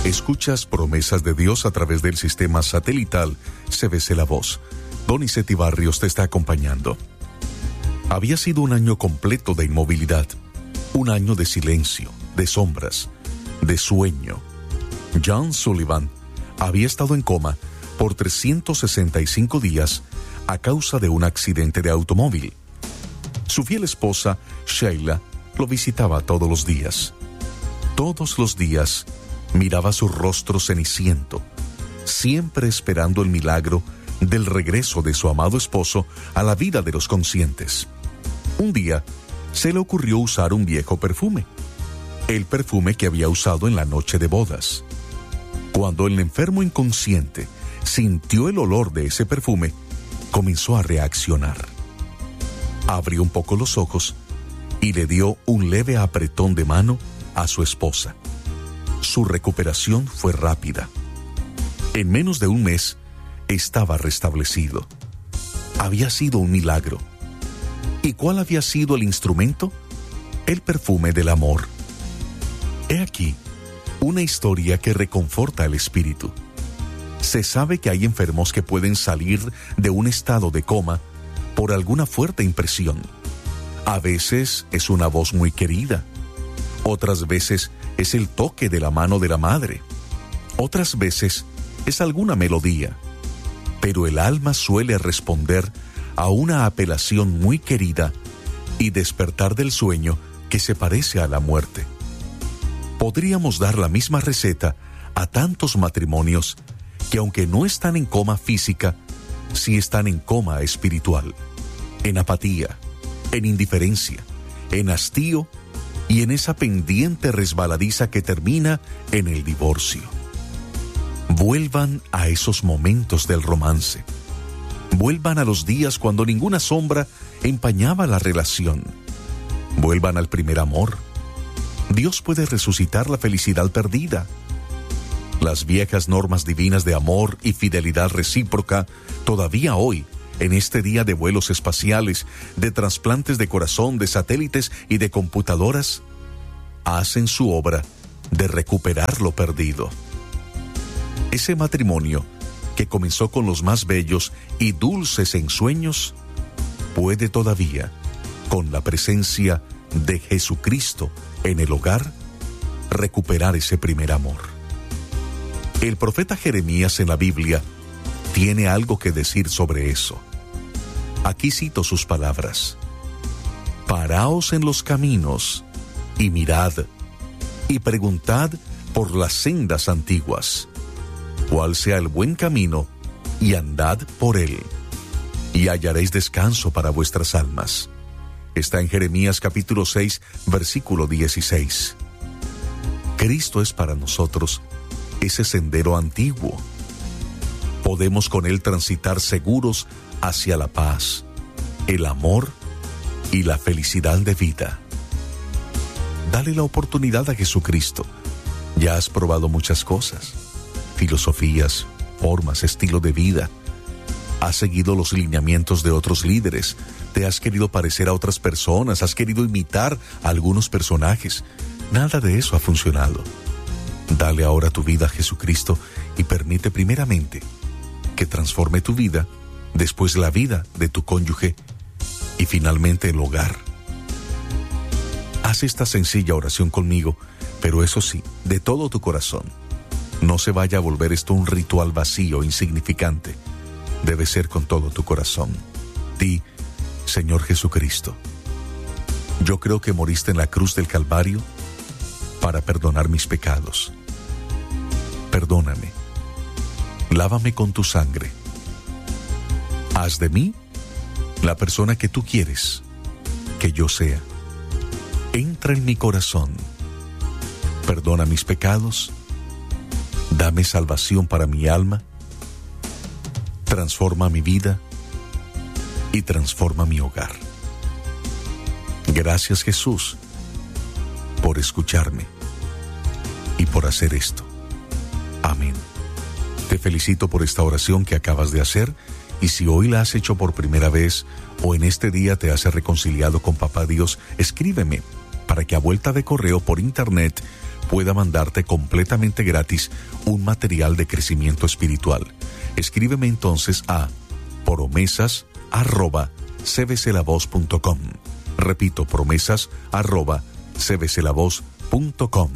Escuchas Promesas de Dios a través del sistema satelital CBC La Voz. Donizet Barrios te está acompañando. Había sido un año completo de inmovilidad, un año de silencio, de sombras, de sueño. John Sullivan había estado en coma por 365 días a causa de un accidente de automóvil. Su fiel esposa, Sheila, lo visitaba todos los días. Todos los días miraba su rostro ceniciento, siempre esperando el milagro del regreso de su amado esposo a la vida de los conscientes. Un día, se le ocurrió usar un viejo perfume, el perfume que había usado en la noche de bodas. Cuando el enfermo inconsciente sintió el olor de ese perfume, comenzó a reaccionar. Abrió un poco los ojos y le dio un leve apretón de mano a su esposa. Su recuperación fue rápida. En menos de un mes, estaba restablecido. Había sido un milagro. ¿Y cuál había sido el instrumento? El perfume del amor. He aquí una historia que reconforta el espíritu. Se sabe que hay enfermos que pueden salir de un estado de coma por alguna fuerte impresión. A veces es una voz muy querida. Otras veces es el toque de la mano de la madre. Otras veces es alguna melodía. Pero el alma suele responder a una apelación muy querida y despertar del sueño que se parece a la muerte. Podríamos dar la misma receta a tantos matrimonios que, aunque no están en coma física, sí están en coma espiritual, en apatía, en indiferencia, en hastío y en esa pendiente resbaladiza que termina en el divorcio. Vuelvan a esos momentos del romance. Vuelvan a los días cuando ninguna sombra empañaba la relación. Vuelvan al primer amor. Dios puede resucitar la felicidad perdida. Las viejas normas divinas de amor y fidelidad recíproca, todavía hoy, en este día de vuelos espaciales, de trasplantes de corazón, de satélites y de computadoras, hacen su obra de recuperar lo perdido. Ese matrimonio, que comenzó con los más bellos y dulces ensueños, puede todavía, con la presencia de Jesucristo en el hogar, recuperar ese primer amor. El profeta Jeremías en la Biblia tiene algo que decir sobre eso. Aquí cito sus palabras: Paraos en los caminos y mirad, y preguntad por las sendas antiguas, cuál sea el buen camino, y andad por él, y hallaréis descanso para vuestras almas. Está en Jeremías capítulo 6, versículo 16. Cristo es para nosotros ese sendero antiguo. Podemos con él transitar seguros hacia la paz, el amor y la felicidad de vida. Dale la oportunidad a Jesucristo. Ya has probado muchas cosas, filosofías, formas, estilo de vida. Has seguido los lineamientos de otros líderes, te has querido parecer a otras personas, has querido imitar a algunos personajes. Nada de eso ha funcionado. Dale ahora tu vida a Jesucristo y permite primeramente que transforme tu vida, después la vida de tu cónyuge y finalmente el hogar. Haz esta sencilla oración conmigo, pero eso sí, de todo tu corazón. No se vaya a volver esto un ritual vacío, insignificante. Debe ser con todo tu corazón. Di: Señor Jesucristo, yo creo que moriste en la cruz del Calvario para perdonar mis pecados. Perdóname. Lávame con tu sangre. Haz de mí la persona que tú quieres que yo sea. Entra en mi corazón. Perdona mis pecados. Dame salvación para mi alma. Transforma mi vida y transforma mi hogar. Gracias, Jesús, por escucharme y por hacer esto. Amén. Te felicito por esta oración que acabas de hacer, y si hoy la has hecho por primera vez o en este día te has reconciliado con Papá Dios, escríbeme para que a vuelta de correo por internet pueda mandarte completamente gratis un material de crecimiento espiritual. Escríbeme entonces a promesas@cbclavoz.com. Repito, promesas@cbclavoz.com.